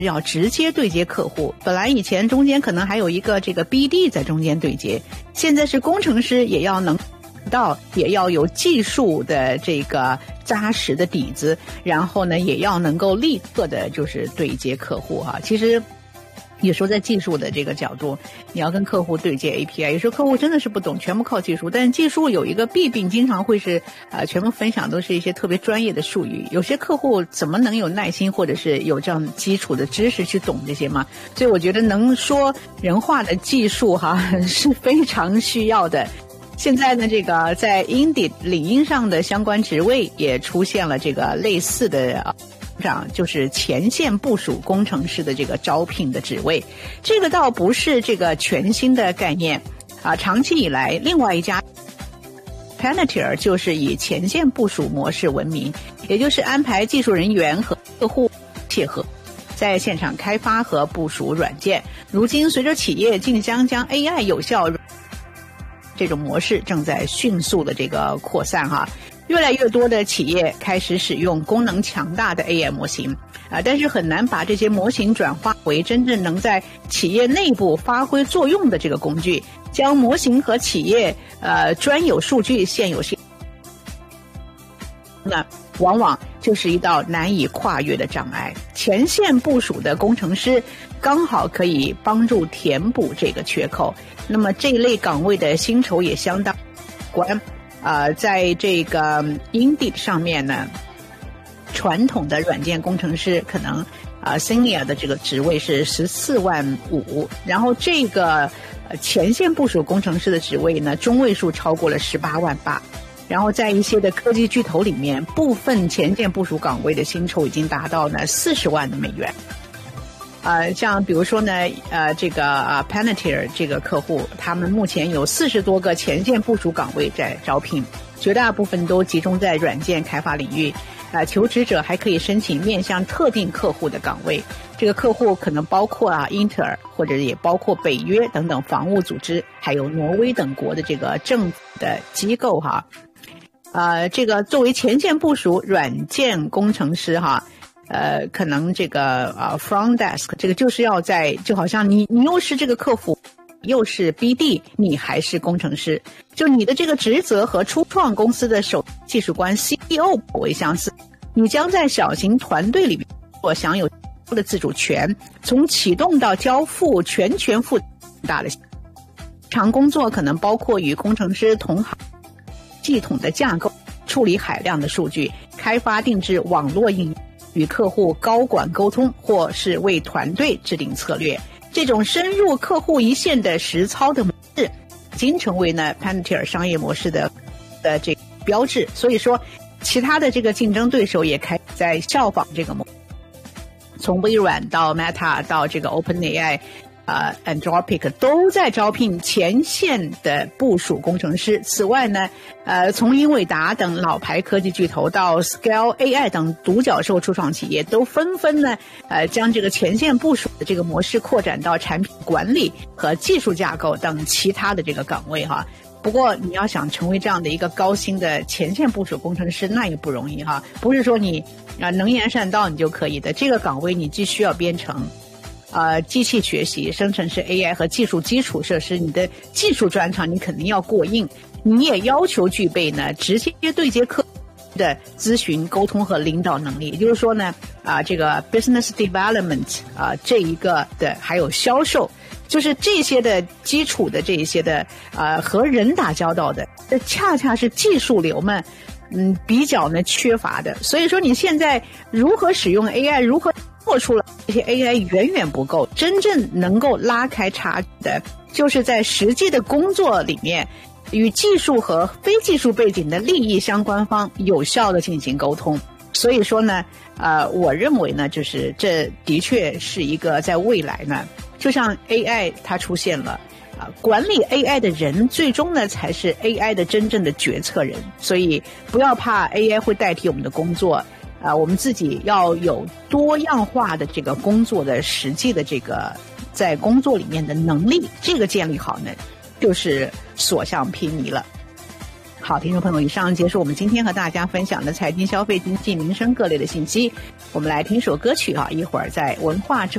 要直接对接客户，本来以前中间可能还有一个这个 BD 在中间对接，现在是工程师也要能到，也要有技术的这个扎实的底子，然后呢也要能够立刻的就是对接客户哈。其实有时候在技术的这个角度，你要跟客户对接 API， 有时候客户真的是不懂，全部靠技术。但是技术有一个弊病，经常会是全部分享都是一些特别专业的术语，有些客户怎么能有耐心或者是有这样基础的知识去懂这些嘛？所以我觉得能说人话的技术哈是非常需要的。现在呢，这个在 Indeed 领英上的相关职位也出现了这个类似的就是前线部署工程师的这个招聘的职位，这个倒不是这个全新的概念长期以来，另外一家 Palantir 就是以前线部署模式闻名，也就是安排技术人员和客户切合，在现场开发和部署软件。如今随着企业竞相将 AI 有效这种模式正在迅速的这个扩散哈。越来越多的企业开始使用功能强大的 AI 模型但是很难把这些模型转化为真正能在企业内部发挥作用的这个工具，将模型和企业专有数据现有性那往往就是一道难以跨越的障碍。前线部署的工程师刚好可以帮助填补这个缺口，那么这一类岗位的薪酬也相当高在这个 Indeed 上面呢，传统的软件工程师可能senior 的这个职位是14.5万，然后这个前线部署工程师的职位呢，中位数超过了18.8万，然后在一些的科技巨头里面，部分前线部署岗位的薪酬已经达到了40万美元。像比如说呢，这个Palantir 这个客户，他们目前有40多个前线部署岗位在招聘，绝大部分都集中在软件开发领域。求职者还可以申请面向特定客户的岗位，这个客户可能包括英特尔，或者也包括北约等等防务组织，还有挪威等国的这个政府的机构哈。这个作为前线部署软件工程师哈。可能这个front desk 这个就是要就好像你又是这个客服，又是 BD， 你还是工程师，就你的这个职责和初创公司的首技术官 CEO 颇为相似。你将在小型团队里面享有的自主权，从启动到交付全权负大的常工作可能包括与工程师同行系统的架构，处理海量的数据，开发定制网络应用，与客户高管沟通，或是为团队制定策略。这种深入客户一线的实操的模式已经成为呢 Palantir 商业模式的这个标志。所以说其他的这个竞争对手也开始在效仿这个模式，从微软到 Meta 到这个 OpenAI Anthropic 都在招聘前线的部署工程师。此外呢，从英伟达等老牌科技巨头到 Scale AI 等独角兽初创企业，都纷纷呢，将这个前线部署的这个模式扩展到产品管理和技术架构等其他的这个岗位哈。不过你要想成为这样的一个高薪的前线部署工程师，那也不容易哈，不是说你能言善道你就可以的。这个岗位你既需要编程。机器学习、生成式 AI 和技术基础设施，你的技术专长你肯定要过硬，你也要求具备呢直接对接客户的咨询、沟通和领导能力。也就是说呢，这个 business development 这一个的还有销售，就是这些的基础的这一些的和人打交道的，这恰恰是技术流们比较呢缺乏的。所以说你现在如何使用 AI， 如何做出了这些 AI 远远不够，真正能够拉开差距的，就是在实际的工作里面，与技术和非技术背景的利益相关方有效的进行沟通。所以说呢，我认为呢，就是这的确是一个在未来呢，就像 AI 它出现了，管理 AI 的人最终呢才是 AI 的真正的决策人。所以不要怕 AI 会代替我们的工作。我们自己要有多样化的这个工作的实际的这个在工作里面的能力，这个建立好呢，就是所向披靡了。 好，听众朋友，以上结束我们今天和大家分享的财经、消费、经济、民生各类的信息。我们来听首歌曲啊，一会儿在文化之